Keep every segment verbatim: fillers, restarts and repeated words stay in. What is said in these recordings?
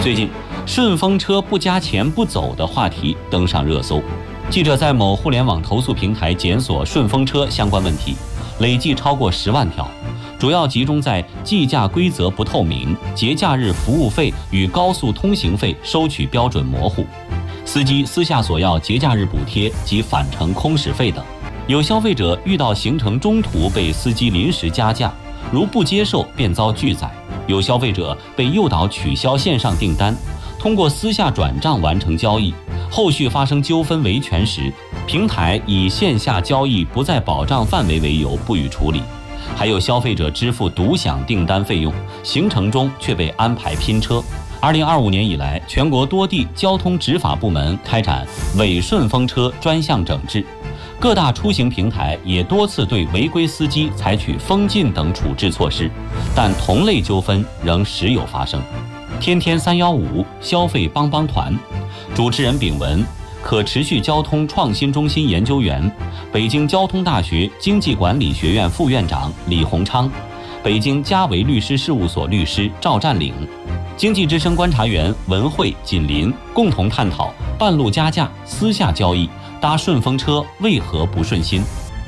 最近，顺风车不加钱不走的话题登上热搜。记者在某互联网投诉平台检索顺风车相关问题，累计超过十万条，主要集中在计价规则不透明、节假日服务费与高速通行费收取标准模糊、司机私下索要节假日补贴及返程空驶费等。有消费者遇到行程中途被司机临时加价，如不接受便遭拒载；有消费者被诱导取消线上订单，通过私下转账完成交易，后续发生纠纷维权时，平台以线下交易不在保障范围为由不予处理。还有消费者支付独享订单费用，行程中却被安排拼车。二零二五年以来，全国多地交通执法部门开展伪顺风车专项整治，各大出行平台也多次对违规司机采取封禁等处置措施，但同类纠纷仍时有发生。天天三幺五消费帮帮团，主持人秉文，可持续交通创新中心研究员，北京交通大学经济管理学院副院长李洪昌，北京嘉维律师事务所律师赵占领，经济之声观察员文慧、锦林共同探讨半路加价、私下交易、搭顺风车为何不顺心。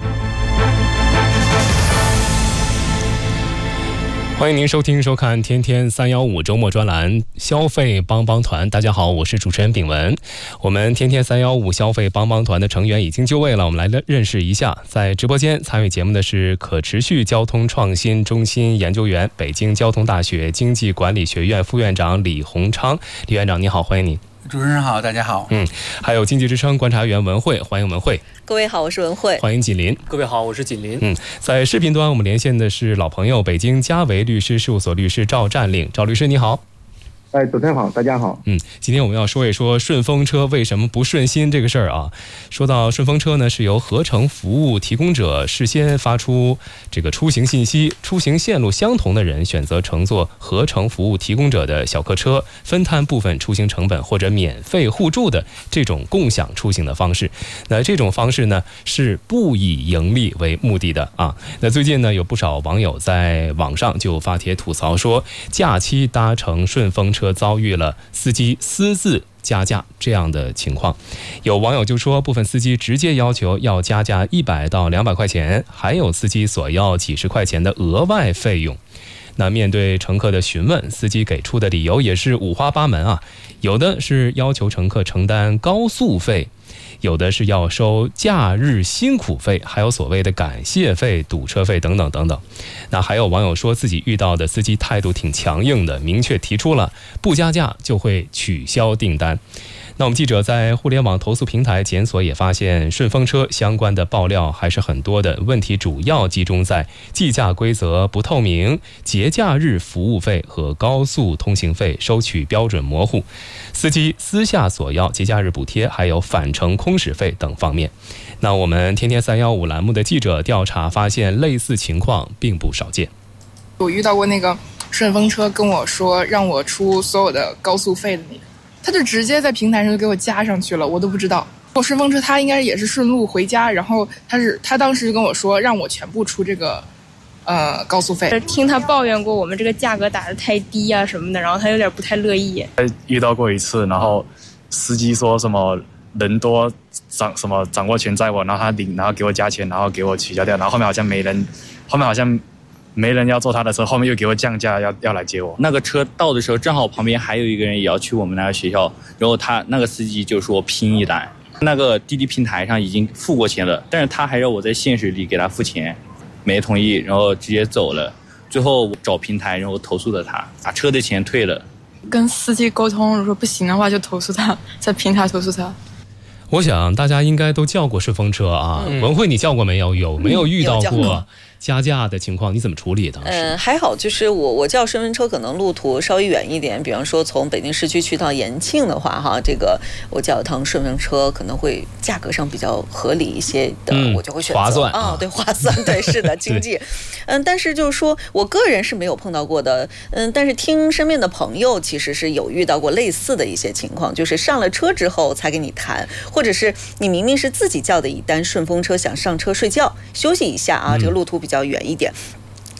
欢迎您收听收看天天三幺五周末专栏消费帮帮团。大家好，我是主持人秉文。我们天天三幺五消费帮帮团的成员已经就位了，我们来认识一下。在直播间参与节目的是可持续交通创新中心研究员、北京交通大学经济管理学院副院长李洪昌。李院长你好，欢迎您。 主持人好，大家好。 嗯，还有经济之声观察员文慧，欢迎文慧。 各位好，我是文慧。 欢迎锦林。 各位好，我是锦林。 嗯，在视频端我们连线的是老朋友，北京嘉维律师事务所律师赵占领。赵律师你好。 哎，主持人好，大家好。 嗯，今天我们要说一说顺风车为什么不顺心这个事儿啊。说到顺风车呢，是由合成服务提供者事先发出这个出行信息，出行线路相同的人选择乘坐合成服务提供者的小客车，分摊部分出行成本或者免费互助的这种共享出行的方式。那这种方式呢，是不以盈利为目的的啊。那最近呢，有不少网友在网上就发帖吐槽说，假期搭乘顺风车车遭遇了司机私自加价这样的情况。有网友就说，部分司机直接要求要加价一百到两百块钱，还有司机索要几十块钱的额外费用。那面对乘客的询问，司机给出的理由也是五花八门啊，有的是要求乘客承担高速费，有的是要收假日辛苦费，还有所谓的感谢费、堵车费等等等等。那还有网友说自己遇到的司机态度挺强硬的，明确提出了不加价就会取消订单。那我们记者在互联网投诉平台检索也发现，顺风车相关的爆料还是很多的，问题主要集中在计价规则不透明、节假日服务费和高速通行费收取标准模糊、司机私下索要节假日补贴，还有返程空驶费等方面。那我们天天三幺五栏目的记者调查发现，类似情况并不少见。 我遇到过那个顺风车跟我说让我出所有的高速费的那个，他就直接在平台上就给我加上去了，我都不知道。我顺风车他应该也是顺路回家，然后他是他当时就跟我说让我全部出这个呃高速费。 听他抱怨过我们这个价格打得太低啊什么的，然后他有点不太乐意。 遇到过一次，然后司机说什么人多掌什么掌握权在我，然后他领，然后给我加钱，然后给我取消掉，然后后面好像没人，后面好像没人要坐他的车，后面又给我降价，要要来接我。 那个车到的时候，正好旁边还有一个人也要去我们那个学校，然后他那个司机就说拼一单，那个滴滴平台上已经付过钱了，但是他还让我在现实里给他付钱，没同意，然后直接走了。最后我找平台，然后投诉了他，把车的钱退了。 跟司机沟通，如果不行的话就投诉他，在平台投诉他。 我想大家应该都叫过顺风车啊，嗯、文慧你叫过没有？有没有遇到过加价的情况？你怎么处理的？ 嗯，还好，就是我我叫顺风车，可能路途稍微远一点，比方说从北京市区去到延庆的话，哈，这个我叫一趟顺风车可能会价格上比较合理一些的，嗯、我就会选择划算啊、哦，对，划算，对，是的，经济。嗯，但是就是说我个人是没有碰到过的，嗯，但是听身边的朋友其实是有遇到过类似的一些情况，就是上了车之后才跟你谈，或者是你明明是自己叫的一单顺风车，想上车睡觉休息一下啊，这个路途比较远一点。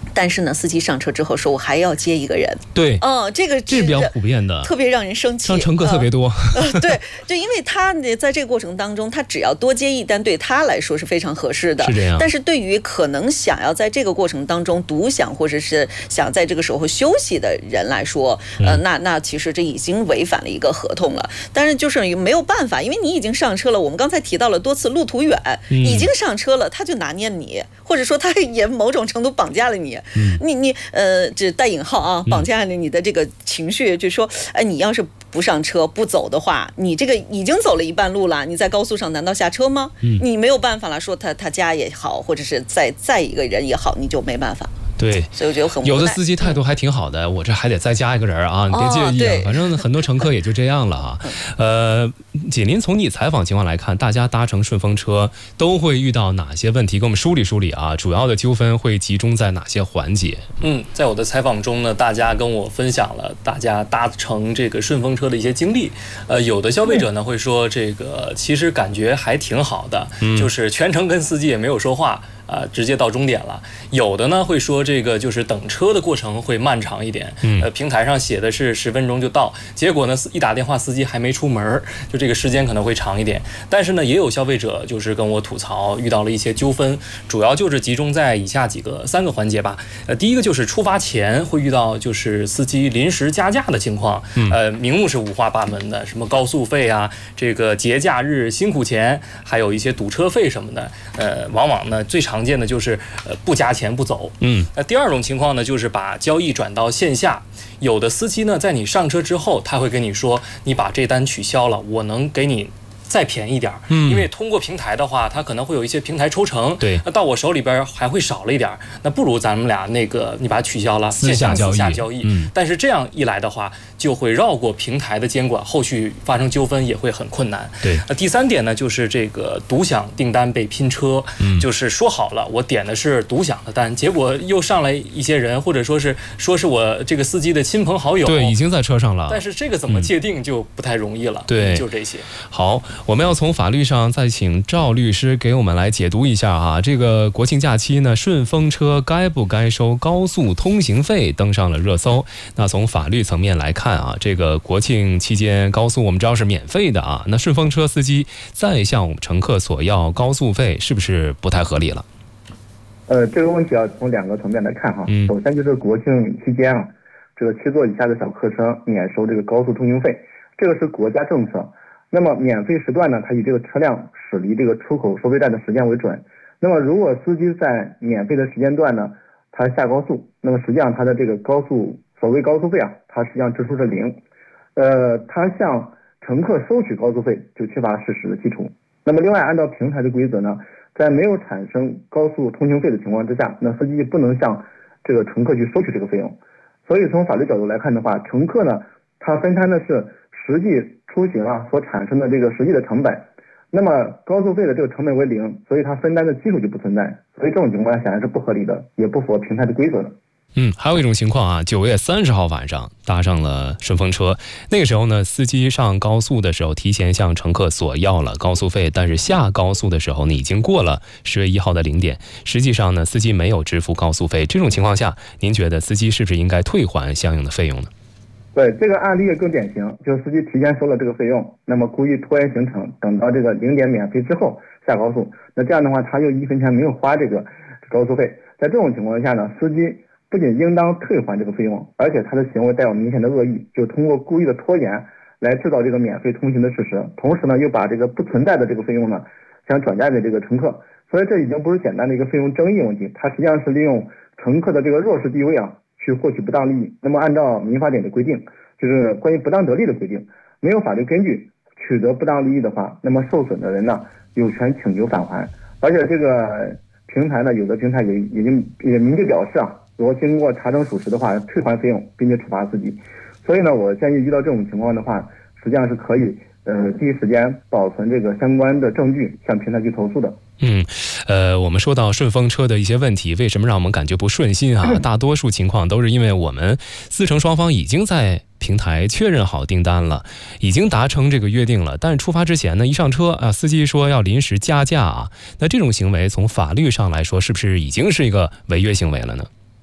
但是呢，司机上车之后说我还要接一个人。 对， 哦，这个这是比较普遍的， 特别让人生气， 让乘客特别多。 呃、对，就因为他在这个过程当中，他只要多接一单，对他来说是非常合适的。 是这样。 但是对于可能想要在这个过程当中独享或者是想在这个时候休息的人来说，呃，那那其实这已经违反了一个合同了。但是就是没有办法，因为你已经上车了。我们刚才提到了多次路途远，嗯、已经上车了，他就拿捏你，或者说他也某种程度绑架了你。嗯、你你呃，这带引号啊，绑架了你的这个情绪，就说，哎，你要是不上车不走的话，你这个已经走了一半路了，你在高速上难道下车吗？嗯、你没有办法了，说他他家也好，或者是再再一个人也好，你就没办法。 对， 所以我觉得很无奈。 有的司机态度还挺好的，我这还得再加一个人啊，你别介意啊。哦、反正很多乘客也就这样了啊。呃，锦麟，从你采访情况来看，大家搭乘顺风车都会遇到哪些问题？给我们梳理梳理啊。主要的纠纷会集中在哪些环节？ 嗯，在我的采访中呢，大家跟我分享了大家搭乘这个顺风车的一些经历。呃，有的消费者呢会说，这个其实感觉还挺好的，嗯、就是全程跟司机也没有说话。啊、呃，直接到终点了。有的呢会说这个就是等车的过程会漫长一点，嗯，呃，平台上写的是十分钟就到，结果呢一打电话司机还没出门，就这个时间可能会长一点。但是呢，也有消费者就是跟我吐槽遇到了一些纠纷，主要就是集中在以下几个三个环节吧。呃，第一个就是出发前会遇到就是司机临时加价的情况，呃，名目是五花八门的，什么高速费啊，这个节假日辛苦钱，还有一些堵车费什么的，呃，往往呢最常常见的就是呃不加钱不走。嗯，那第二种情况呢，就是把交易转到线下。有的司机呢，在你上车之后，他会跟你说，你把这单取消了，我能给你再便宜点，嗯，因为通过平台的话，它可能会有一些平台抽成，对，那到我手里边还会少了一点，那不如咱们俩那个你把它取消了， 线下私下交易，嗯，但是这样一来的话，就会绕过平台的监管，后续发生纠纷也会很困难。对，那第三点呢，就是这个独享订单被拼车，嗯，就是说好了我点的是独享的单，结果又上来一些人，或者说是说是我这个司机的亲朋好友， 对，已经在车上了， 但是这个怎么界定就不太容易了。嗯、对，就这些。 好。我们要从法律上再请赵律师给我们来解读一下啊，这个国庆假期呢，顺风车该不该收高速通行费登上了热搜。那从法律层面来看啊，这个国庆期间高速我们知道是免费的啊，那顺风车司机再向我们乘客索要高速费，是不是不太合理了？ 呃，这个问题要从两个层面来看哈。嗯、首先就是国庆期间啊，这个七座以下的小客车免收这个高速通行费，这个是国家政策。那么免费时段呢，它以这个车辆驶离这个出口收费站的时间为准。那么如果司机在免费的时间段呢，他下高速，那么实际上他的这个高速所谓高速费啊，他实际上支出是零。呃，他向乘客收取高速费就缺乏事实的基础。那么另外，按照平台的规则呢，在没有产生高速通行费的情况之下，那司机不能向这个乘客去收取这个费用。所以从法律角度来看的话，乘客呢，他分摊的是实际出行啊所产生的这个实际的成本，那么高速费的这个成本为零，所以它分担的基础就不存在，所以这种情况下显然是不合理的，也不符合平台的规则的。 嗯，还有一种情况啊，九月三十号晚上搭上了顺风车，那个时候呢，司机上高速的时候提前向乘客索要了高速费，但是下高速的时候呢，已经过了十月一号的零点，实际上呢，司机没有支付高速费。这种情况下，您觉得司机是不是应该退还相应的费用呢？ 对，这个案例也更典型，就是司机提前收了这个费用，那么故意拖延行程，等到这个零点免费之后下高速，那这样的话他又一分钱没有花这个高速费，在这种情况下呢，司机不仅应当退还这个费用，而且他的行为带有明显的恶意，就通过故意的拖延来制造这个免费通行的事实，同时呢又把这个不存在的这个费用呢想转嫁给这个乘客，所以这已经不是简单的一个费用争议问题，它实际上是利用乘客的这个弱势地位啊去获取不当利益。那么按照民法典的规定，就是关于不当得利的规定，没有法律根据取得不当利益的话，那么受损的人呢有权请求返还，而且这个平台呢，有的平台也已经也明确表示啊，如果经过查证属实的话，退还费用并且处罚司机。所以呢，我建议遇到这种情况的话，实际上是可以呃第一时间保存这个相关的证据，向平台去投诉的。 嗯，呃，我们说到顺风车的一些问题，为什么让我们感觉不顺心啊？大多数情况都是因为我们司乘双方已经在平台确认好订单了，已经达成这个约定了，但是出发之前呢，一上车啊，司机说要临时加价啊，那这种行为从法律上来说，是不是已经是一个违约行为了呢？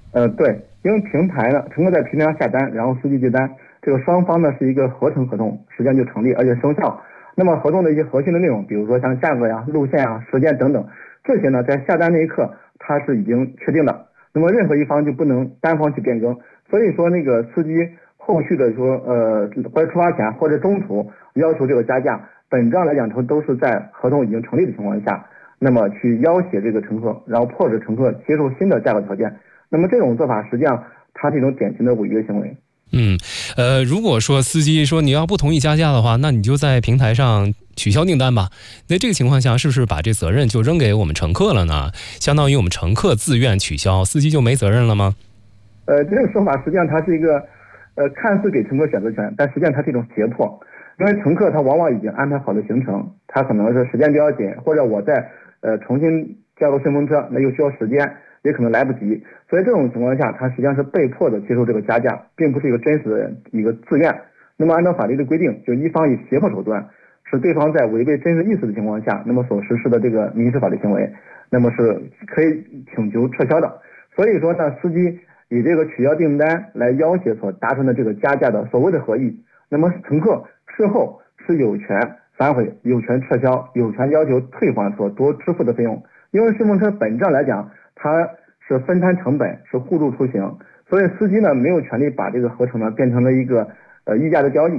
呃，对，因为平台呢，乘客在平台上下单，然后司机接单，这个双方呢是一个合成合同，实际上就成立而且生效。那么合同的一些核心的内容，比如说像价格呀、路线啊、时间等等，这些呢在下单那一刻它是已经确定的，那么任何一方就不能单方去变更。所以说那个司机后续的说呃或者出发前或者中途要求这个加价，本质上来讲它都是在合同已经成立的情况下，那么去要挟这个乘客，然后迫使乘客接受新的价格条件。那么这种做法实际上它是一种典型的违约行为。 嗯，呃，如果说司机说你要不同意加价的话，那你就在平台上取消订单吧。那这个情况下，是不是把这责任就扔给我们乘客了呢？相当于我们乘客自愿取消，司机就没责任了吗？ 呃，这个说法实际上它是一个，呃，看似给乘客选择权，但实际上它是一种胁迫。因为乘客他往往已经安排好的行程，他可能是时间比较紧，或者我在呃重新叫个顺风车，那又需要时间，也可能来不及。所以这种情况下，他实际上是被迫的接受这个加价，并不是一个真实的一个自愿。那么按照法律的规定，就一方以胁迫手段，使对方在违背真实意思的情况下，那么所实施的这个民事法律行为，那么是可以请求撤销的。所以说呢，司机以这个取消订单来要挟所达成的这个加价的所谓的合意，那么乘客事后是有权反悔、有权撤销、有权要求退还所多支付的费用。因为顺风车本质上来讲，它是分摊成本，是互助出行，所以司机呢没有权利把这个合成呢变成了一个呃溢价的交易。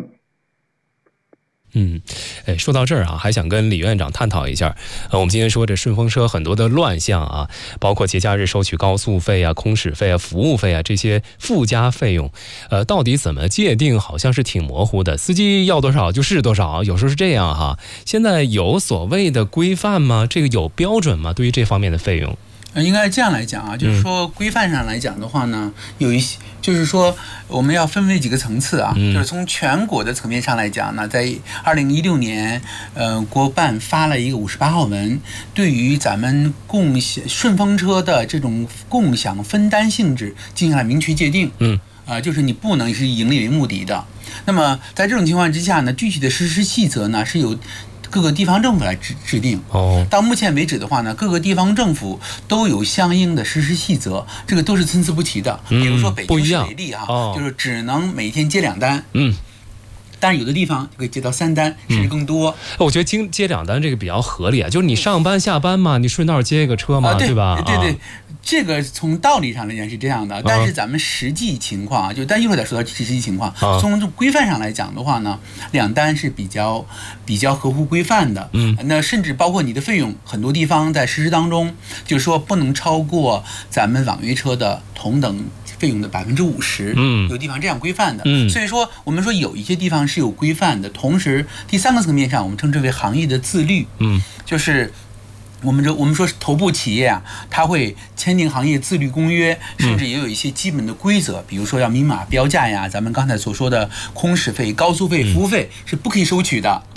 嗯，哎，说到这儿啊，还想跟李院长探讨一下。呃，我们今天说这顺风车很多的乱象啊，包括节假日收取高速费啊、空驶费啊、服务费啊这些附加费用，呃，到底怎么界定？好像是挺模糊的。司机要多少就是多少，有时候是这样哈。现在有所谓的规范吗？这个有标准吗？对于这方面的费用？ 应该这样来讲啊，就是说规范上来讲的话呢，有一些就是说我们要分为几个层次啊，就是从全国的层面上来讲呢，在二零一六年，呃，国办发了一个五十八号文，对于咱们共享顺风车的这种共享分担性质进行了明确界定。嗯，啊、呃，就是你不能是以盈利为目的的。那么在这种情况之下呢，具体的实施细则呢是有各个地方政府来制制定。哦，到目前为止的话呢，各个地方政府都有相应的实施细则，这个都是参差不齐的。比如说北京市为例啊，哦、就是只能每天接两单。嗯。但是有的地方就可以接到三单，甚至更多。 嗯、我觉得接接两单这个比较合理啊，就是你上班下班嘛，你顺道接一个车嘛， 啊、对, 对吧？ 对对，啊、这个从道理上来讲是这样的，但是咱们实际情况啊，就但一会儿再说到实际情况。啊、从规范上来讲的话呢，两单是比较比较合乎规范的。嗯，那甚至包括你的费用，很多地方在实施当中，就是说不能超过咱们网约车的同等费用的百分之五十，嗯，有地方这样规范的，嗯，所以说我们说有一些地方是有规范的，同时第三个层面上，我们称之为行业的自律，嗯，就是我们说我们说头部企业啊，它会签订行业自律公约，甚至也有一些基本的规则，嗯、比如说要明码标价呀，咱们刚才所说的空驶费、高速费、服务费是不可以收取的。